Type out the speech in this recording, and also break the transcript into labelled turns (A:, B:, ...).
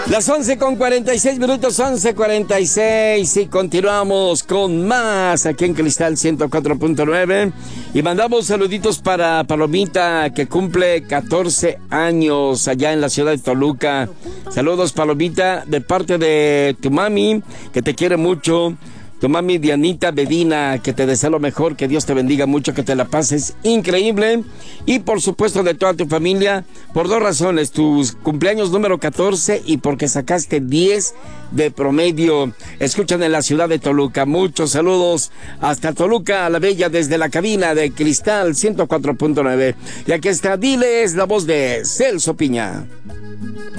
A: Las 11:46 minutos, 11:46, y continuamos con más aquí en Cristal 104.9 y mandamos saluditos para Palomita, que cumple 14 años allá en la ciudad de Toluca. Saludos, Palomita, de parte de tu mami, que te quiere mucho. Tu mami Dianita Medina, que te desea lo mejor, que Dios te bendiga mucho, que te la pases increíble. Y por supuesto de toda tu familia, por dos razones: tu cumpleaños número 14 y porque sacaste 10 de promedio. Escuchan en la ciudad de Toluca. Muchos saludos hasta Toluca, a la bella, desde la cabina de Cristal 104.9. Y aquí está, diles, la voz de Celso Piña.